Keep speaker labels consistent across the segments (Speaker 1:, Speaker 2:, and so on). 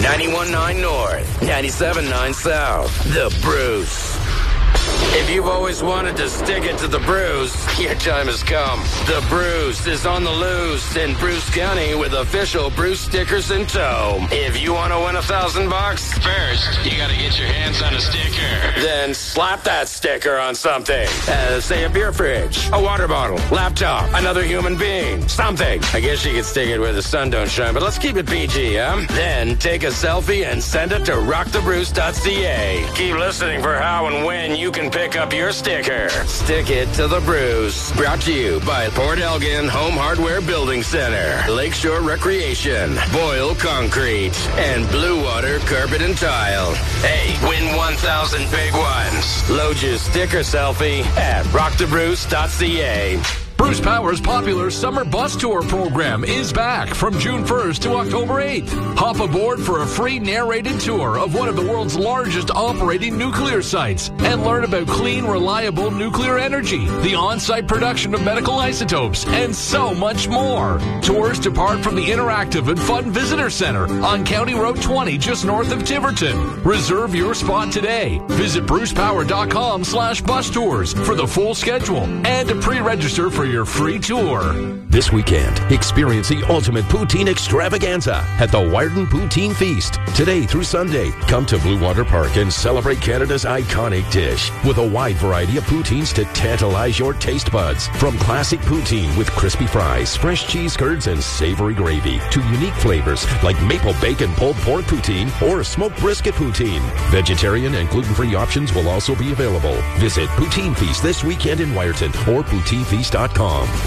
Speaker 1: 91.9 North, 97.9 South. The Bruce. If you've always wanted to stick it to the Bruce, your time has come. The Bruce is on the loose in Bruce County with official Bruce stickers in tow. If you want to win $1,000,
Speaker 2: first, you gotta get your hands on a sticker.
Speaker 1: Then slap that sticker on something. Say a beer fridge, a water bottle, laptop, another human being, something. I guess you could stick it where the sun don't shine, but let's keep it PG, huh? Then take a selfie and send it to rockthebruce.ca. Keep listening for how and when you can pick up your sticker. Stick it to the Bruce. Brought to you by Port Elgin Home Hardware Building Center, Lakeshore Recreation, Boyle Concrete, and Blue Water Carpet and Tile. Hey, win 1,000 big ones. Load your sticker selfie at rockthebruce.ca.
Speaker 3: Bruce Power's popular summer bus tour program is back from June 1st to October 8th. Hop aboard for a free narrated tour of one of the world's largest operating nuclear sites and learn about clean, reliable nuclear energy, the on-site production of medical isotopes, and so much more. Tours depart from the interactive and fun visitor center on County Road 20 just north of Tiverton. Reserve your spot today. Visit brucepower.com/bus tours for the full schedule and to pre-register for your free tour.
Speaker 4: This weekend, experience the ultimate poutine extravaganza at the Wyerton Poutine Feast. Today through Sunday, come to Blue Water Park and celebrate Canada's iconic dish with a wide variety of poutines to tantalize your taste buds. From classic poutine with crispy fries, fresh cheese curds, and savory gravy to unique flavors like maple bacon pulled pork poutine or smoked brisket poutine. Vegetarian and gluten-free options will also be available. Visit Poutine Feast this weekend in Wyerton or poutinefeast.com.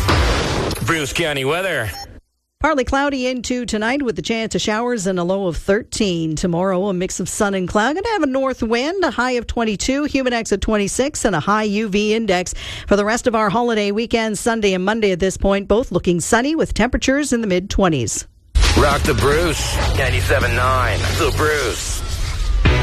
Speaker 1: Bruce County weather.
Speaker 5: Partly cloudy into tonight with the chance of showers and a low of 13. Tomorrow, a mix of sun and cloud. Going to have a north wind, a high of 22, humidex at 26, and a high UV index. For the rest of our holiday weekend, Sunday and Monday at this point, both looking sunny with temperatures in the mid-20s.
Speaker 1: Rock the Bruce, 97.9. The Bruce.